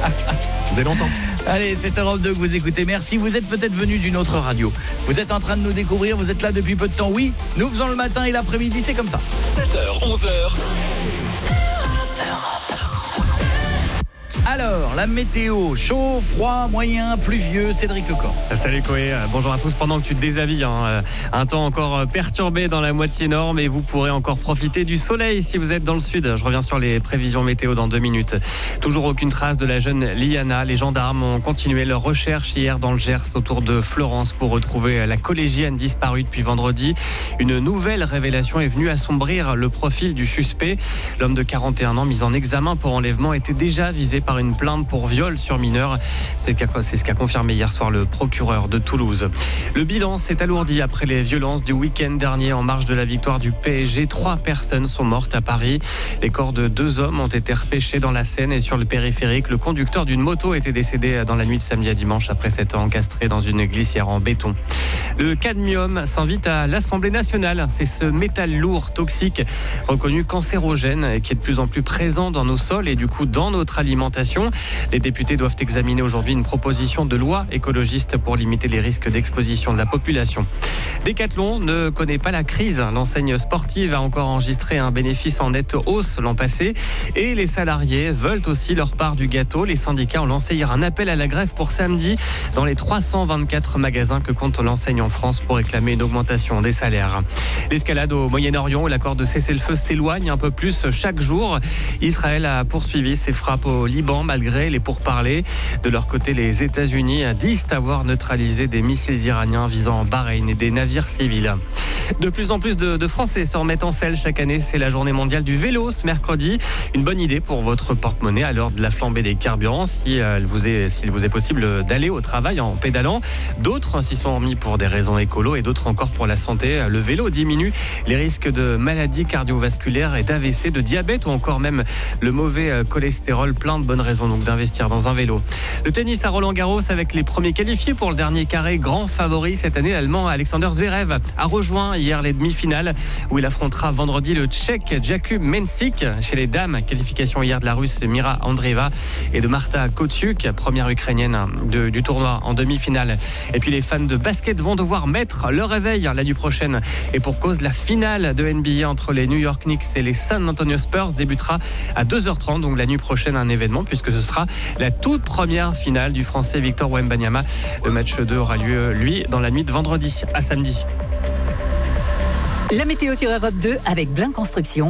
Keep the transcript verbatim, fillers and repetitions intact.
Vous avez longtemps. Allez, c'est Europe deux que vous écoutez. Merci. Vous êtes peut-être venu d'une autre radio. Vous êtes en train de nous découvrir. Vous êtes là depuis peu de temps. Oui, nous faisons le matin et l'après-midi. C'est comme ça. sept heures, onze heures. Alors, la météo, chaud, froid, moyen, pluvieux, Cédric Lecor. Salut Koé, bonjour à tous. Pendant que tu te déshabilles, hein, un temps encore perturbé dans la moitié nord, mais vous pourrez encore profiter du soleil si vous êtes dans le sud. Je reviens sur les prévisions météo dans deux minutes. Toujours aucune trace de la jeune Liana. Les gendarmes ont continué leur recherche hier dans le Gers autour de Florence pour retrouver la collégienne disparue depuis vendredi. Une nouvelle révélation est venue assombrir le profil du suspect. L'homme de quarante et un ans mis en examen pour enlèvement était déjà visé par une plainte pour viol sur mineur. C'est ce qu'a confirmé hier soir le procureur de Toulouse. Le bilan s'est alourdi après les violences du week-end dernier en marge de la victoire du P S G. Trois personnes sont mortes à Paris. Les corps de deux hommes ont été repêchés dans la Seine et sur le périphérique. Le conducteur d'une moto était décédé dans la nuit de samedi à dimanche après s'être encastré dans une glissière en béton. Le cadmium s'invite à l'Assemblée nationale. C'est ce métal lourd, toxique, reconnu cancérogène qui est de plus en plus présent dans nos sols et du coup dans notre alimentation. Les députés doivent examiner aujourd'hui une proposition de loi écologiste pour limiter les risques d'exposition de la population. Decathlon ne connaît pas la crise. L'enseigne sportive a encore enregistré un bénéfice en nette hausse l'an passé et les salariés veulent aussi leur part du gâteau. Les syndicats ont lancé hier un appel à la grève pour samedi dans les trois cent vingt-quatre magasins que compte l'enseigne en France pour réclamer une augmentation des salaires. L'escalade au Moyen-Orient où l'accord de cessez-le-feu s'éloigne un peu plus chaque jour. Israël a poursuivi ses frappes au Liban malgré les pourparlers. De leur côté, les États-Unis disent avoir neutralisé des missiles iraniens visant Bahreïn et des navires civils. De plus en plus de, de Français se remettent en selle chaque année. C'est la journée mondiale du vélo ce mercredi. Une bonne idée pour votre porte-monnaie à l'heure de la flambée des carburants, si elle vous est, s'il vous est possible d'aller au travail en pédalant. D'autres s'y sont remis pour des raisons écolo et d'autres encore pour la santé. Le vélo diminue les risques de maladies cardiovasculaires et d'A V C, de diabète ou encore même le mauvais cholestérol. Plein de bonnes raisons donc d'investir dans un vélo. Le tennis à Roland-Garros avec les premiers qualifiés pour le dernier carré. Grand favori cette année, l'Allemand Alexander Zverev a rejoint hier les demi-finales où il affrontera vendredi le Tchèque Jakub Mensik. Chez les dames, qualification hier de la Russe Mira Andreeva et de Marta Kotiuk, première ukrainienne de, du tournoi en demi-finale. Et puis les fans de basket vont devoir mettre leur réveil la nuit prochaine. Et pour cause, la finale de N B A entre les New York Knicks et les San Antonio Spurs débutera à deux heures trente. Donc la nuit prochaine, un événement puisque ce sera la toute première finale du Français Victor Wembanyama. Le match deux aura lieu, lui, dans la nuit de vendredi à samedi. La météo sur Europe deux avec Blin Construction.